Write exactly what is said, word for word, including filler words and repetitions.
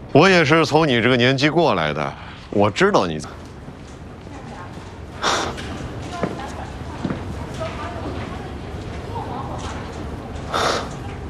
我也是从你这个年纪过来的，我知道你